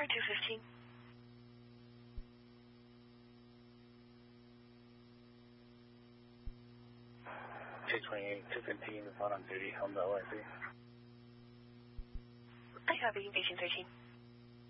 car 215. 228, 215, phone on duty, home to OIC. I copy, 1813.